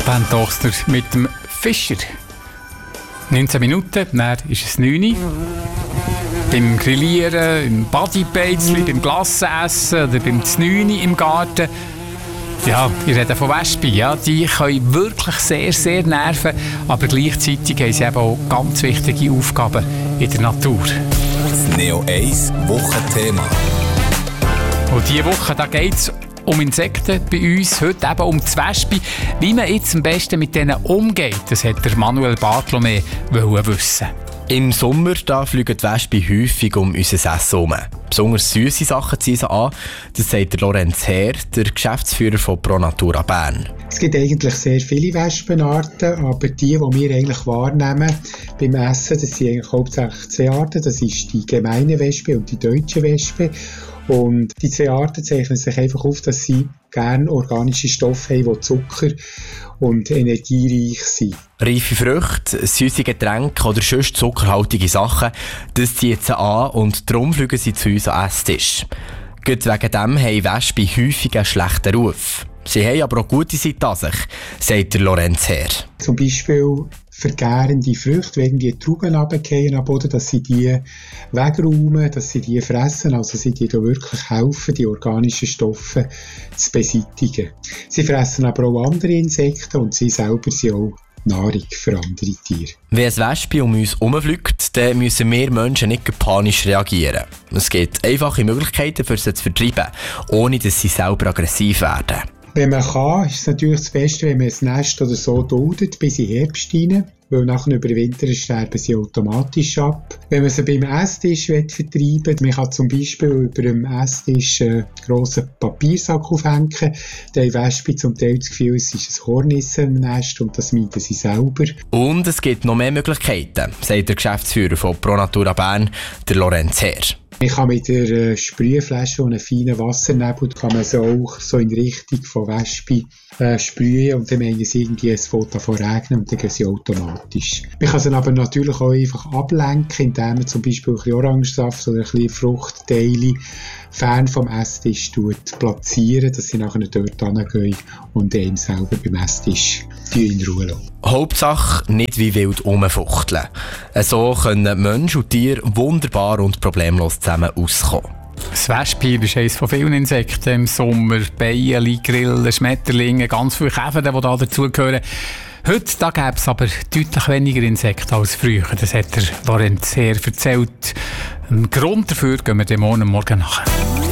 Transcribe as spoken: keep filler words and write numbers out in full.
Band Tochter mit dem Fischer. neunzehn Minuten, dann ist es neun Uhr. Beim Grillieren, im Bodypeizli, beim Glassessen oder beim Znüni im Garten. Ja, ich rede von Wespen. Ja, die können wirklich sehr, sehr nerven, aber gleichzeitig haben sie eben auch ganz wichtige Aufgaben in der Natur. Das Neo eins Wochenthema. Und diese Woche geht es um Insekten bei uns, heute eben um die Wespen. Wie man jetzt am besten mit denen umgeht, das hat der Manuel Bartolomä wissen. Im Sommer da fliegen die Wespen häufig um unser Essen herum. Besonders süsse Sachen ziehen sie an. Das sagt der Lorenz Herr, der Geschäftsführer von Pro Natura Bern. Es gibt eigentlich sehr viele Wespenarten, aber die, die wir eigentlich wahrnehmen beim Essen, das sind eigentlich hauptsächlich zwei Arten. Das ist die gemeine Wespe und die deutsche Wespe. Und die zwei Arten zeichnen sich einfach auf, dass sie gerne organische Stoffe haben, die Zucker und energiereich sind. Reife Früchte, süße Getränke oder sonst zuckerhaltige Sachen, das ziehen sie an und darum fliegen sie zu uns an Esstisch. Gerade wegen dem haben Wespen häufig einen schlechten Ruf. Sie haben aber auch gute Seiten an sich, sagt der Lorenz Herr. Zum Beispiel vergärende Früchte, wenn die Trauben runterfallen am Boden, dass sie die wegräumen, dass sie die fressen, also sie die wirklich helfen, die organischen Stoffe zu beseitigen. Sie fressen aber auch andere Insekten und sie selber sind auch Nahrung für andere Tiere. Wenn ein Wespe um uns herumfliegt, dann müssen wir Menschen nicht panisch reagieren. Es gibt einfache Möglichkeiten, für sie zu vertreiben, ohne dass sie selber aggressiv werden. Wenn man kann, ist es natürlich das Beste, wenn man ein Nest oder so duldet bis in Herbst rein, weil nachher über den Winter sterben sie automatisch ab. Wenn man sie beim Esstisch vertreiben will, man kann zum Beispiel über dem Esstisch einen grossen Papiersack aufhängen, dann haben Wespen zum Teil das Gefühl, es ist ein Hornissen im Nest und das meiden sie selber. Und es gibt noch mehr Möglichkeiten, sagt der Geschäftsführer von Pro Natura Bern, der Lorenz Herr. Man kann mit der Sprühflasche und einem feinen Wassernebel kann man so auch so in Richtung von Wespen äh, sprühen und dann meinen sie irgendwie, es fängt davon regnen und dann gehen sie automatisch. Man kann sie aber natürlich auch einfach ablenken, indem man zum Beispiel ein bisschen Orangensaft oder ein bisschen Fruchtteile fern vom Esstisch platzieren, dass sie nachher dort hingehen und einem selber beim Esstisch in Ruhe lassen. Hauptsache nicht wie wild rumfuchteln. So können Mensch und Tier wunderbar und problemlos zusammen auskommen. Das Wespen ist eines von vielen Insekten im Sommer. Bienen, Grillen, Schmetterlinge, ganz viele Käfer, die da dazugehören. Heute gäbe es aber deutlich weniger Insekten als früher. Das hat der Lorenz Herr erzählt. Ein Grund dafür gehen wir dem morgen, morgen nach.